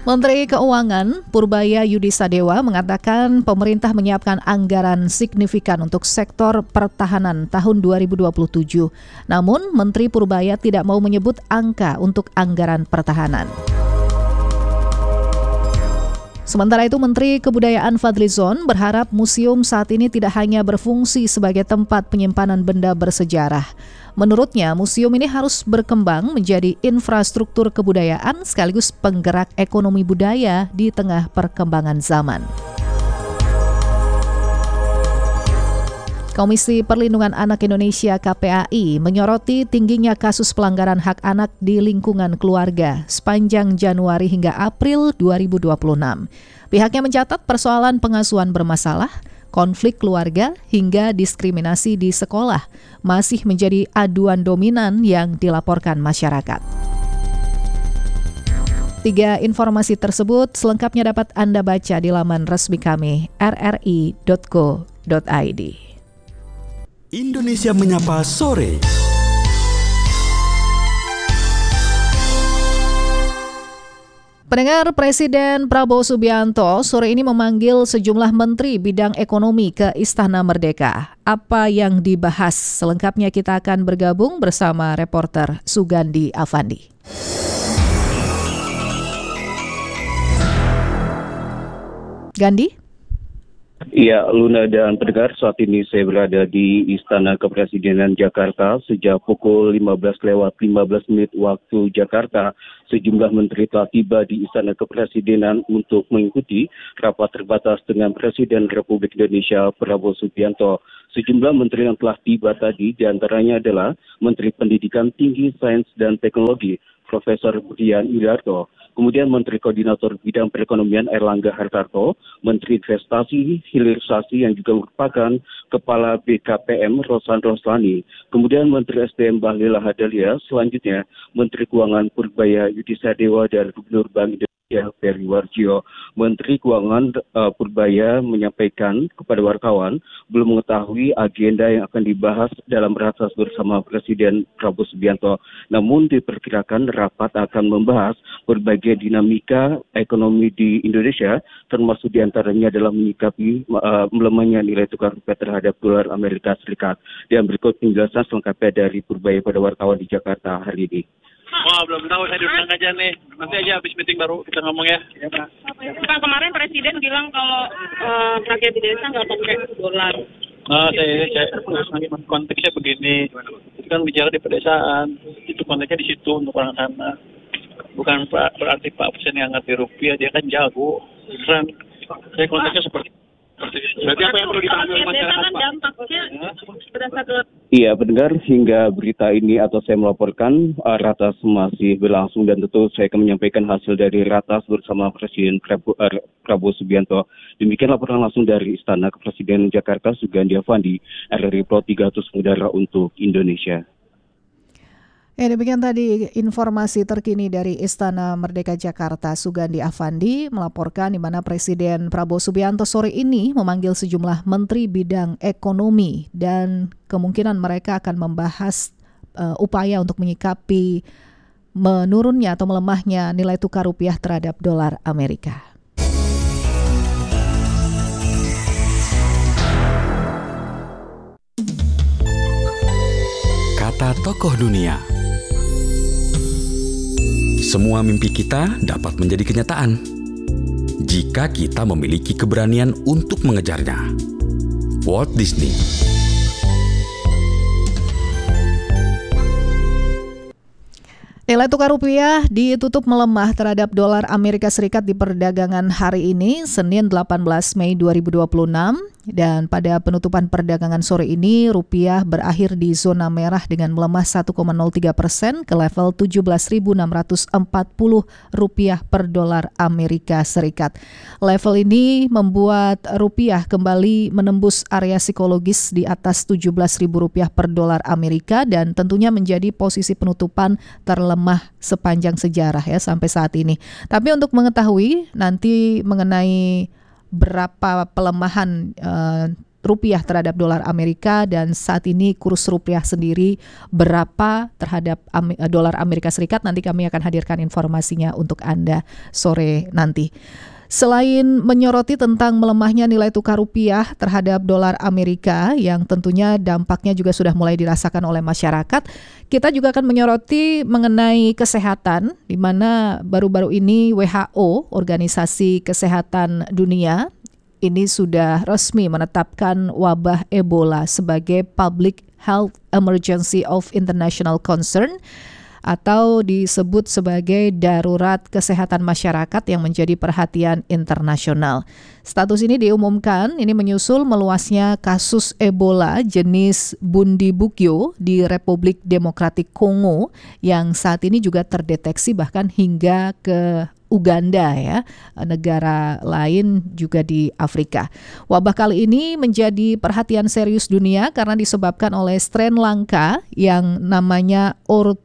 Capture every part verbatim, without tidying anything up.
Menteri Keuangan Purbaya Yudisadewa mengatakan pemerintah menyiapkan anggaran signifikan untuk sektor pertahanan tahun dua ribu dua puluh tujuh. Namun, Menteri Purbaya tidak mau menyebut angka untuk anggaran pertahanan. Sementara itu, Menteri Kebudayaan Fadlizon berharap museum saat ini tidak hanya berfungsi sebagai tempat penyimpanan benda bersejarah. Menurutnya, museum ini harus berkembang menjadi infrastruktur kebudayaan sekaligus penggerak ekonomi budaya di tengah perkembangan zaman. Komisi Perlindungan Anak Indonesia K P A I menyoroti tingginya kasus pelanggaran hak anak di lingkungan keluarga sepanjang Januari hingga April dua ribu dua puluh enam. Pihaknya mencatat persoalan pengasuhan bermasalah, konflik keluarga, hingga diskriminasi di sekolah masih menjadi aduan dominan yang dilaporkan masyarakat. Tiga informasi tersebut selengkapnya dapat Anda baca di laman resmi kami r r i dot co dot i d. Indonesia Menyapa Sore. Pendengar, Presiden Prabowo Subianto sore ini memanggil sejumlah menteri bidang ekonomi ke Istana Merdeka. Apa yang dibahas? Selengkapnya kita akan bergabung bersama reporter Sugandi Avandi. Gandhi? Iya, Luna dan pendengar, saat ini saya berada di Istana Kepresidenan Jakarta. Sejak pukul lima belas lewat lima belas menit waktu Jakarta, sejumlah menteri telah tiba di Istana Kepresidenan untuk mengikuti rapat terbatas dengan Presiden Republik Indonesia Prabowo Subianto. Sejumlah menteri yang telah tiba tadi diantaranya adalah Menteri Pendidikan Tinggi, Sains dan Teknologi, Profesor Budian Yudharto, kemudian Menteri Koordinator Bidang Perekonomian Erlangga Hartarto, Menteri Investasi Hilirisasi yang juga merupakan Kepala B K P M Rosan Roslani, kemudian Menteri S D M Bahlil Lahadalia, selanjutnya Menteri Keuangan Purbaya Yudisadewa dan Gubernur Bank Indonesia Peri Warjio. Menteri Keuangan uh, Purbaya menyampaikan kepada wartawan belum mengetahui agenda yang akan dibahas dalam ratas bersama Presiden Prabowo Subianto. Namun diperkirakan rapat akan membahas berbagai dinamika ekonomi di Indonesia, termasuk diantaranya adalah menyikapi uh, melemahnya nilai tukar rupiah terhadap dolar Amerika Serikat. Dan berikut penjelasan selengkapnya dari Purbaya pada wartawan di Jakarta hari ini. Wah, belum tahu, saya diundang aja nih. Nanti aja habis meeting baru kita ngomong ya. Ya, Pak. Pak, kemarin Presiden bilang kalau uh, rakyat di desa nggak pakai dolar. Nah, saya, saya konteksnya begini. Itu kan bicara di pedesaan. Itu konteksnya di situ untuk orang sana. Bukan Pak, berarti Pak Presiden yang ngerti rupiah, dia kan jago. Keren. Saya konteksnya seperti Berarti apa yang perlu dipahami masyarakat, Pak? Dampaknya berdasarkan. Iya, pendengar, hingga berita ini atau saya melaporkan, uh, ratas masih berlangsung dan tentu saya akan menyampaikan hasil dari ratas bersama Presiden Prabowo, uh, Prabowo Subianto. Demikian laporan langsung dari Istana Kepresidenan Jakarta, Sugandi Avandi, R R I Pro tiga ratus Udara untuk Indonesia. Ya, demikian tadi informasi terkini dari Istana Merdeka Jakarta. Sugandi Avandi melaporkan di mana Presiden Prabowo Subianto sore ini memanggil sejumlah menteri bidang ekonomi dan kemungkinan mereka akan membahas uh, upaya untuk menyikapi menurunnya atau melemahnya nilai tukar rupiah terhadap dolar Amerika. Kata tokoh dunia. Semua mimpi kita dapat menjadi kenyataan jika kita memiliki keberanian untuk mengejarnya. Walt Disney. Nilai tukar rupiah ditutup melemah terhadap dolar Amerika Serikat di perdagangan hari ini, Senin delapan belas Mei dua ribu dua puluh enam. Dan pada penutupan perdagangan sore ini, rupiah berakhir di zona merah dengan melemah satu koma nol tiga persen ke level tujuh belas ribu enam ratus empat puluh rupiah per dolar Amerika Serikat. Level ini membuat rupiah kembali menembus area psikologis di atas tujuh belas ribu rupiah per dolar Amerika dan tentunya menjadi posisi penutupan terlemah sepanjang sejarah ya sampai saat ini. Tapi untuk mengetahui nanti mengenai berapa pelemahan uh, rupiah terhadap dolar Amerika, dan saat ini kurs rupiah sendiri berapa terhadap Am- dolar Amerika Serikat. Nanti kami akan hadirkan informasinya untuk Anda sore nanti. Selain menyoroti tentang melemahnya nilai tukar rupiah terhadap dolar Amerika yang tentunya dampaknya juga sudah mulai dirasakan oleh masyarakat, kita juga akan menyoroti mengenai kesehatan, di mana baru-baru ini W H O, Organisasi Kesehatan Dunia, ini sudah resmi menetapkan wabah Ebola sebagai Public Health Emergency of International Concern, atau disebut sebagai darurat kesehatan masyarakat yang menjadi perhatian internasional. Status ini diumumkan, ini menyusul meluasnya kasus Ebola jenis Bundibugyo di Republik Demokratik Kongo yang saat ini juga terdeteksi bahkan hingga ke Uganda, ya, negara lain juga di Afrika. Wabah kali ini menjadi perhatian serius dunia karena disebabkan oleh strain langka yang namanya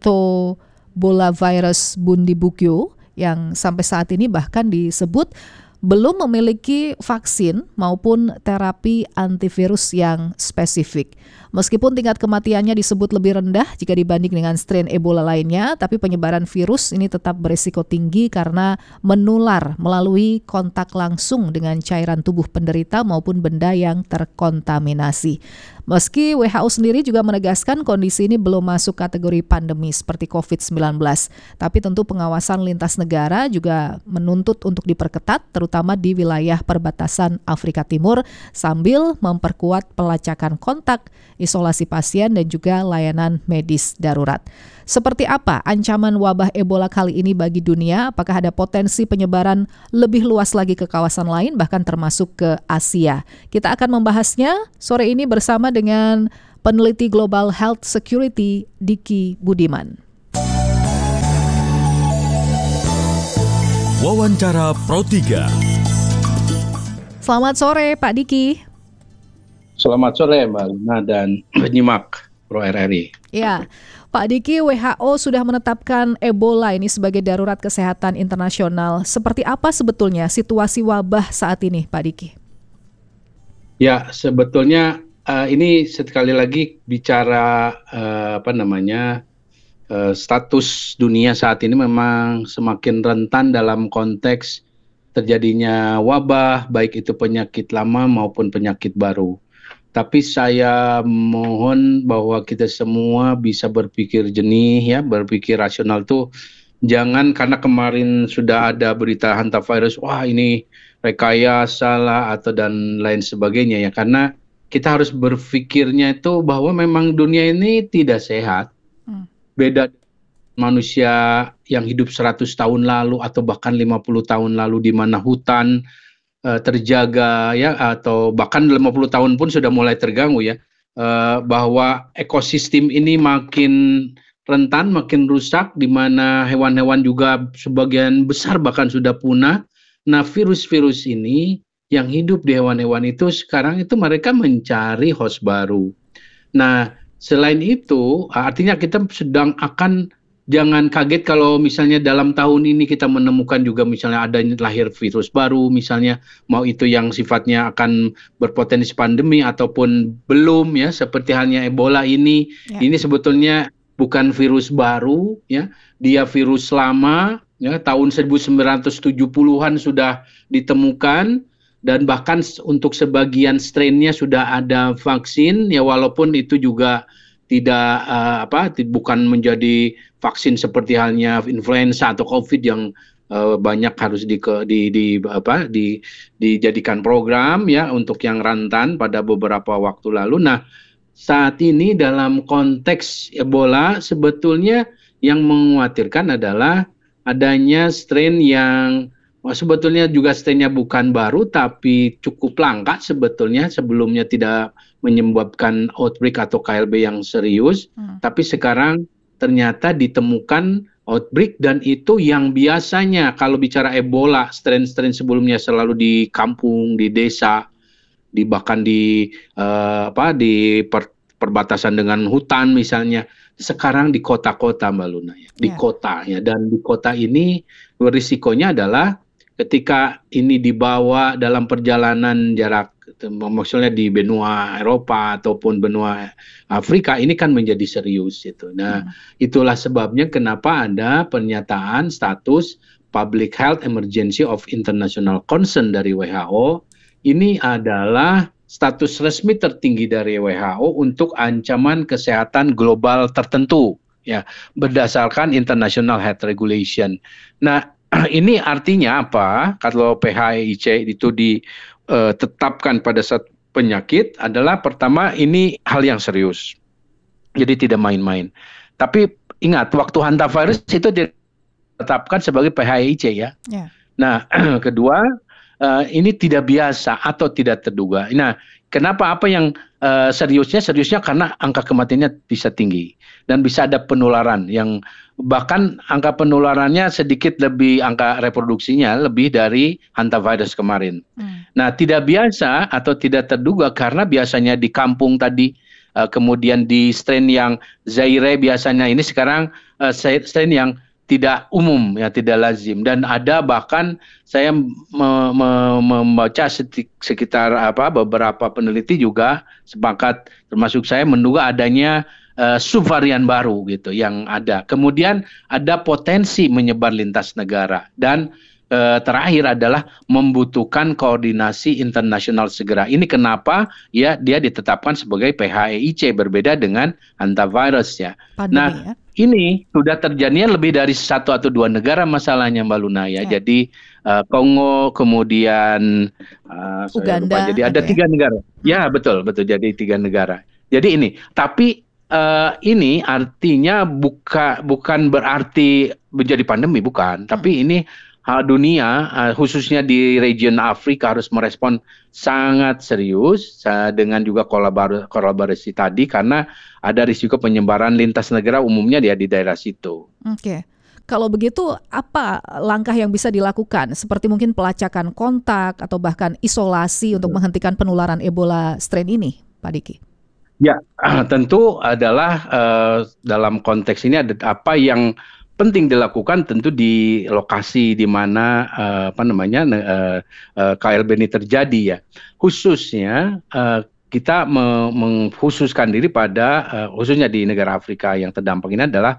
Orthobolavirus Bundibugyo yang sampai saat ini bahkan disebut belum memiliki vaksin maupun terapi antivirus yang spesifik. Meskipun tingkat kematiannya disebut lebih rendah jika dibanding dengan strain Ebola lainnya, tapi penyebaran virus ini tetap berisiko tinggi karena menular melalui kontak langsung dengan cairan tubuh penderita maupun benda yang terkontaminasi. Meski W H O sendiri juga menegaskan kondisi ini belum masuk kategori pandemi seperti covid sembilan belas, tapi tentu pengawasan lintas negara juga menuntut untuk diperketat, terutama di wilayah perbatasan Afrika Timur, sambil memperkuat pelacakan kontak, isolasi pasien, dan juga layanan medis darurat. Seperti apa ancaman wabah Ebola kali ini bagi dunia? Apakah ada potensi penyebaran lebih luas lagi ke kawasan lain, bahkan termasuk ke Asia? Kita akan membahasnya sore ini bersama dengan peneliti Global Health Security Diki Budiman. Wawancara Pro tiga. Selamat sore Pak Diki. Selamat sore Mbak Lina dan penyimak Pro R R I. Ya, Pak Diki, W H O sudah menetapkan Ebola ini sebagai darurat kesehatan internasional. Seperti apa sebetulnya situasi wabah saat ini, Pak Diki? Ya, sebetulnya uh, ini sekali lagi bicara uh, apa namanya uh, status dunia saat ini memang semakin rentan dalam konteks terjadinya wabah, baik itu penyakit lama maupun penyakit baru. Tapi saya mohon bahwa kita semua bisa berpikir jernih, ya, berpikir rasional tuh jangan karena kemarin sudah ada berita hantavirus, wah ini rekayasa lah atau dan lain sebagainya, ya, karena kita harus berpikirnya itu bahwa memang dunia ini tidak sehat. Hmm. Beda manusia yang hidup seratus tahun lalu atau bahkan lima puluh tahun lalu di mana hutan terjaga, ya, atau bahkan lima puluh tahun pun sudah mulai terganggu, ya, uh, bahwa ekosistem ini makin rentan, makin rusak, di mana hewan-hewan juga sebagian besar bahkan sudah punah. Nah, virus-virus ini yang hidup di hewan-hewan itu sekarang itu mereka mencari host baru. Nah, selain itu artinya kita sedang akan jangan kaget kalau misalnya dalam tahun ini kita menemukan juga misalnya ada lahir virus baru, misalnya mau itu yang sifatnya akan berpotensi pandemi ataupun belum, ya, seperti halnya Ebola ini. Ya. Ini sebetulnya bukan virus baru, ya, dia virus lama, ya, tahun seribu sembilan ratus tujuh puluhan sudah ditemukan dan bahkan untuk sebagian strainnya sudah ada vaksin, ya, walaupun itu juga tidak uh, apa bukan menjadi vaksin seperti halnya influenza atau COVID yang uh, banyak harus di, di, di apa di dijadikan program, ya, untuk yang rentan pada beberapa waktu lalu. Nah, saat ini dalam konteks Ebola sebetulnya yang mengkhawatirkan adalah adanya strain yang oh, sebetulnya juga strainnya bukan baru tapi cukup langka sebetulnya, sebelumnya tidak menyebabkan outbreak atau K L B yang serius, hmm. tapi sekarang ternyata ditemukan outbreak, dan itu yang biasanya kalau bicara Ebola, strain-strain sebelumnya selalu di kampung, di desa, di bahkan di uh, apa di per, perbatasan dengan hutan misalnya. Sekarang di kota-kota, Mbak Luna, ya, di yeah. kota, ya, dan di kota ini risikonya adalah ketika ini dibawa dalam perjalanan jarak maksudnya di benua Eropa ataupun benua Afrika ini kan menjadi serius itu. Nah, hmm. itulah sebabnya kenapa ada pernyataan status Public Health Emergency of International Concern dari W H O. Ini adalah status resmi tertinggi dari W H O untuk ancaman kesehatan global tertentu, ya, berdasarkan International Health Regulation. Nah, ini artinya apa? Kalau P H I C itu ditetapkan pada satu penyakit adalah pertama ini hal yang serius. Jadi tidak main-main. Tapi ingat waktu hantavirus itu ditetapkan sebagai P H I C ya. Yeah. Nah, kedua uh, ini tidak biasa atau tidak terduga. Nah, kenapa apa yang uh, seriusnya? Seriusnya karena angka kematiannya bisa tinggi dan bisa ada penularan yang bahkan angka penularannya sedikit lebih, angka reproduksinya lebih dari hantavirus kemarin. Hmm. Nah, tidak biasa atau tidak terduga karena biasanya di kampung tadi, uh, kemudian di strain yang Zaire biasanya, ini sekarang uh, strain yang tidak umum, ya, tidak lazim. Dan ada bahkan saya me- me- membaca sekitar apa beberapa peneliti juga sepakat, termasuk saya, menduga adanya Uh, subvarian baru gitu yang ada. Kemudian ada potensi menyebar lintas negara dan uh, terakhir adalah membutuhkan koordinasi internasional segera. Ini kenapa ya dia ditetapkan sebagai P H I C berbeda dengan hantavirus ya. Pandemi, nah, ya. Ini sudah terjadinya lebih dari satu atau dua negara masalahnya Mbak Luna ya. ya. Jadi uh, Kongo, kemudian uh, Uganda. Lupa, jadi ada tiga ya? negara. Ya betul betul. Jadi tiga negara. Jadi ini tapi Uh, ini artinya buka, bukan berarti menjadi pandemi, bukan. Hmm. Tapi ini uh, dunia, uh, khususnya di region Afrika harus merespon sangat serius uh, dengan juga kolaborasi, kolaborasi tadi karena ada risiko penyebaran lintas negara umumnya dia di daerah situ. Oke. Okay. Kalau begitu, apa langkah yang bisa dilakukan? Seperti mungkin pelacakan kontak atau bahkan isolasi hmm. untuk menghentikan penularan Ebola strain ini, Pak Diki? Ya, tentu adalah uh, dalam konteks ini ada apa yang penting dilakukan tentu di lokasi di mana uh, apa namanya uh, uh, K L B ini terjadi ya. Khususnya uh, kita me- mengkhususkan diri pada uh, khususnya di negara Afrika yang terdampak ini adalah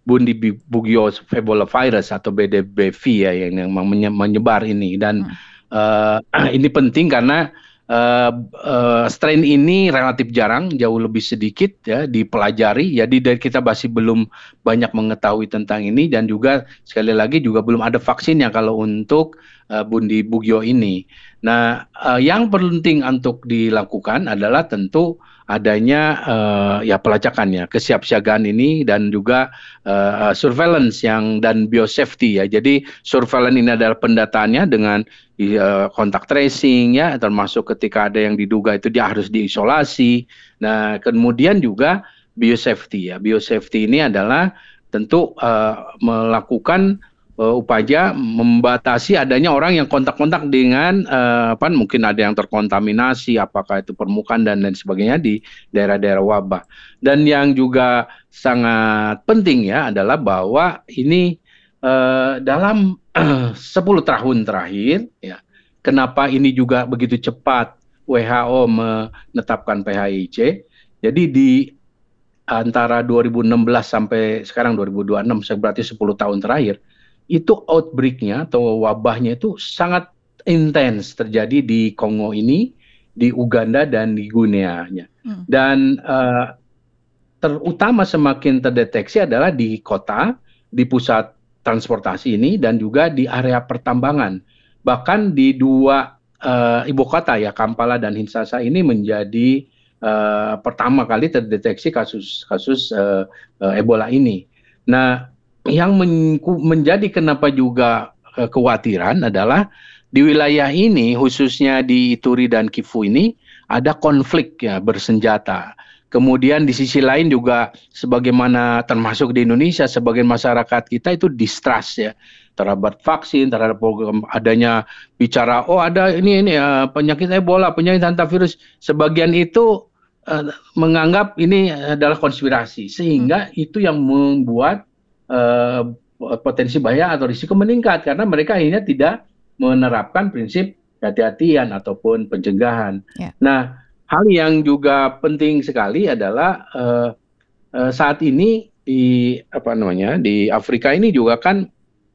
Bundibugyo Ebola virus atau B D B V ya yang, yang menyebar ini dan hmm. uh, ini penting karena Uh, uh, strain ini relatif jarang, jauh lebih sedikit ya dipelajari. Jadi dari kita masih belum banyak mengetahui tentang ini dan juga sekali lagi juga belum ada vaksinnya kalau untuk uh, Bundibugyo ini. Nah, uh, yang penting untuk dilakukan adalah tentu adanya uh, ya pelacakannya, kesiapsiagaan ini dan juga uh, surveillance yang dan biosafety ya. Jadi surveillance ini adalah pendataannya dengan uh, kontak tracing ya, termasuk ketika ada yang diduga itu dia harus diisolasi. Nah, kemudian juga biosafety ya. Biosafety ini adalah tentu uh, melakukan Uh, upaya membatasi adanya orang yang kontak-kontak dengan uh, apa mungkin ada yang terkontaminasi, apakah itu permukaan dan lain sebagainya di daerah-daerah wabah. Dan yang juga sangat penting ya adalah bahwa ini uh, dalam uh, sepuluh tahun terakhir ya, kenapa ini juga begitu cepat W H O menetapkan P H I C. Jadi di antara dua ribu enam belas sampai sekarang dua ribu dua puluh enam, berarti sepuluh tahun terakhir, itu outbreak-nya atau wabahnya itu sangat intens terjadi di Kongo ini, di Uganda dan di Guinea-nya. Hmm. Dan uh, terutama semakin terdeteksi adalah di kota, di pusat transportasi ini dan juga di area pertambangan. Bahkan di dua uh, ibu kota ya, Kampala dan Kinshasa ini menjadi uh, pertama kali terdeteksi kasus-kasus uh, uh, Ebola ini. Nah, yang men- menjadi kenapa juga uh, kekhawatiran adalah di wilayah ini, khususnya di Ituri dan Kivu ini, ada konflik ya bersenjata. Kemudian di sisi lain juga, sebagaimana termasuk di Indonesia, sebagian masyarakat kita itu distrust ya terhadap vaksin, terhadap program adanya bicara, oh ada ini ini uh, penyakit Ebola, penyakit hantavirus. Sebagian itu uh, menganggap ini adalah konspirasi, sehingga hmm. itu yang membuat Uh, potensi bahaya atau risiko meningkat karena mereka akhirnya tidak menerapkan prinsip kehati-hatian ataupun pencegahan. Yeah. Nah, hal yang juga penting sekali adalah uh, uh, saat ini di apa namanya di Afrika ini juga kan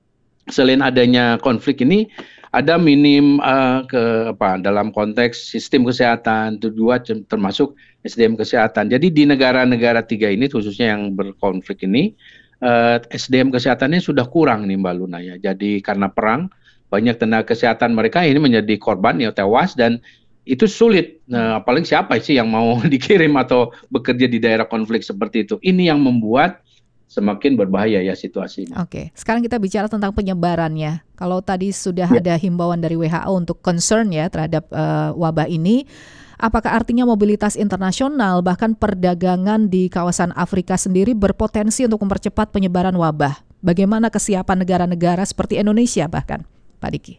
selain adanya konflik ini ada minim uh, ke apa dalam konteks sistem kesehatan kedua termasuk S D M kesehatan. Jadi di negara-negara tiga ini khususnya yang berkonflik ini uh, S D M kesehatannya sudah kurang nih Mbak Luna ya. Jadi karena perang banyak tenaga kesehatan mereka ini menjadi korban ya tewas dan itu sulit. Nah, apalagi siapa sih yang mau dikirim atau bekerja di daerah konflik seperti itu. Ini yang membuat semakin berbahaya ya situasinya. Oke, sekarang kita bicara tentang penyebarannya. Kalau tadi sudah ya. ada himbauan dari W H O untuk concern ya terhadap uh, wabah ini, apakah artinya mobilitas internasional bahkan perdagangan di kawasan Afrika sendiri berpotensi untuk mempercepat penyebaran wabah? Bagaimana kesiapan negara-negara seperti Indonesia bahkan? Pak Diki.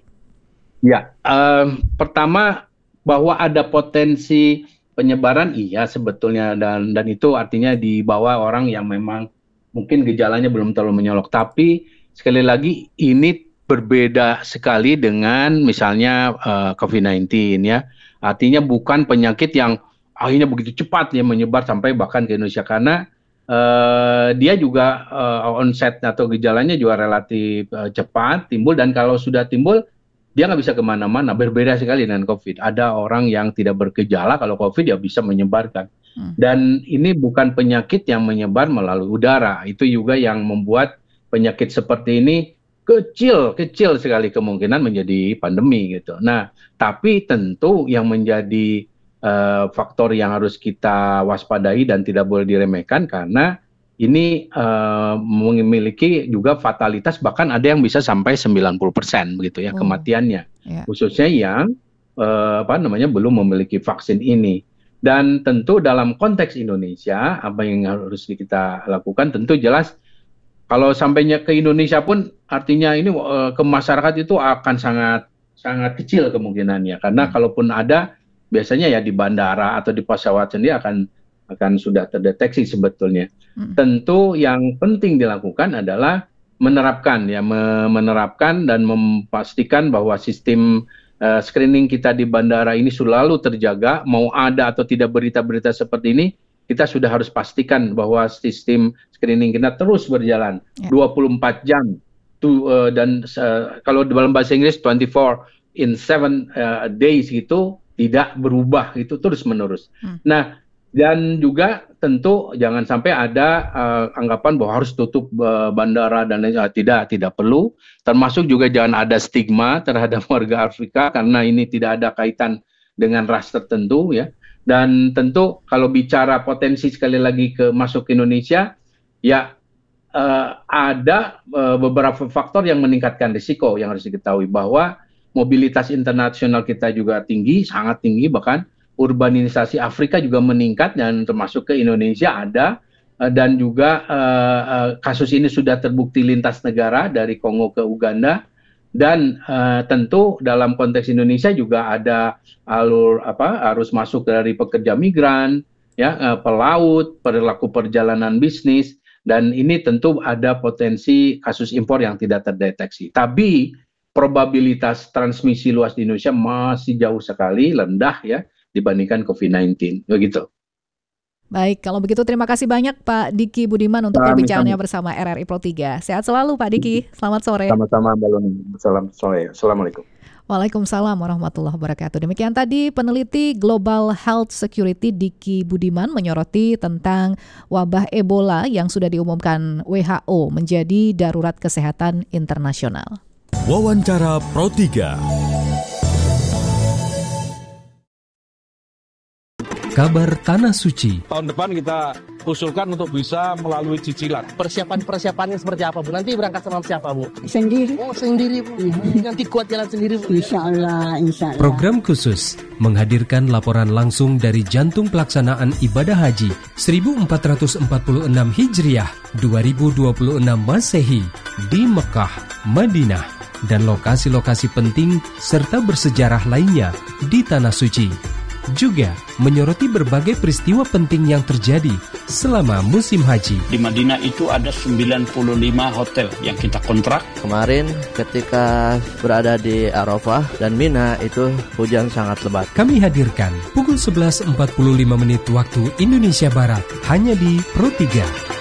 Ya, um, pertama bahwa ada potensi penyebaran iya sebetulnya dan dan itu artinya dibawa orang yang memang mungkin gejalanya belum terlalu menyolok. Tapi sekali lagi ini berbeda sekali dengan misalnya uh, covid sembilan belas ya. Artinya bukan penyakit yang akhirnya begitu cepat ya menyebar sampai bahkan ke Indonesia karena Uh, dia juga uh, onset atau gejalanya juga relatif uh, cepat timbul dan kalau sudah timbul dia nggak bisa kemana-mana. Berbeda sekali dengan COVID. Ada orang yang tidak bergejala kalau COVID dia bisa menyebarkan hmm. dan ini bukan penyakit yang menyebar melalui udara. Itu juga yang membuat penyakit seperti ini kecil kecil sekali kemungkinan menjadi pandemi gitu. Nah tapi tentu yang menjadi Uh, faktor yang harus kita waspadai dan tidak boleh diremehkan karena ini uh, memiliki juga fatalitas bahkan ada yang bisa sampai sembilan puluh persen begitu ya oh. kematiannya yeah. khususnya yang uh, apa namanya belum memiliki vaksin ini dan tentu dalam konteks Indonesia apa yang harus kita lakukan tentu jelas kalau sampainya ke Indonesia pun artinya ini uh, ke masyarakat itu akan sangat sangat kecil kemungkinannya karena hmm. kalaupun ada biasanya ya di bandara atau di pesawat sendiri akan akan sudah terdeteksi sebetulnya. Hmm. Tentu yang penting dilakukan adalah menerapkan ya menerapkan dan memastikan bahwa sistem uh, screening kita di bandara ini selalu terjaga. Mau ada atau tidak berita-berita seperti ini, kita sudah harus pastikan bahwa sistem screening kita terus berjalan yeah. dua puluh empat jam. To, uh, dan uh, kalau dalam bahasa Inggris twenty-four in seven uh, days gitu. Tidak berubah itu terus menerus. Hmm. Nah dan juga tentu jangan sampai ada uh, anggapan bahwa harus tutup uh, bandara dan lain sebagainya. Tidak tidak perlu. Termasuk juga jangan ada stigma terhadap warga Afrika karena ini tidak ada kaitan dengan ras tertentu ya. Dan tentu kalau bicara potensi sekali lagi ke masuk ke Indonesia ya uh, ada uh, beberapa faktor yang meningkatkan risiko yang harus diketahui bahwa mobilitas internasional kita juga tinggi, sangat tinggi, bahkan urbanisasi Afrika juga meningkat dan termasuk ke Indonesia ada dan juga uh, uh, kasus ini sudah terbukti lintas negara dari Kongo ke Uganda dan uh, tentu dalam konteks Indonesia juga ada alur apa arus masuk dari pekerja migran, ya uh, pelaut, perilaku perjalanan bisnis dan ini tentu ada potensi kasus impor yang tidak terdeteksi. Tapi probabilitas transmisi luas di Indonesia masih jauh sekali, rendah ya, dibandingkan covid sembilan belas. Begitu. Baik, kalau begitu terima kasih banyak Pak Diki Budiman untuk perbincangannya bersama R R I Pro tiga. Sehat selalu Pak Diki, selamat sore. Sama-sama Mbak Luni, selamat sore. Assalamualaikum. Waalaikumsalam warahmatullahi wabarakatuh. Demikian tadi peneliti Global Health Security Diki Budiman menyoroti tentang wabah Ebola yang sudah diumumkan W H O menjadi darurat kesehatan internasional. Wawancara Pro tiga. Kabar Tanah Suci. Tahun depan kita usulkan untuk bisa melalui cicilan. Persiapan-persiapannya seperti apa, Bu? Nanti berangkat sama siapa, Bu? Sendiri. Oh, sendiri, Bu. Mm-hmm. Nanti kuat jalan sendiri, Bu. Insya Allah, insya Allah. Program khusus menghadirkan laporan langsung dari jantung pelaksanaan ibadah haji seribu empat ratus empat puluh enam Hijriah dua ribu dua puluh enam Masehi di Mekah, Madinah, dan lokasi-lokasi penting serta bersejarah lainnya di Tanah Suci. juga menyoroti berbagai peristiwa penting yang terjadi selama musim haji. Di Madinah itu ada sembilan puluh lima hotel yang kita kontrak. Kemarin ketika berada di Arafah dan Mina itu hujan sangat lebat. Kami hadirkan pukul sebelas empat puluh lima menit waktu Indonesia Barat hanya di Pro tiga.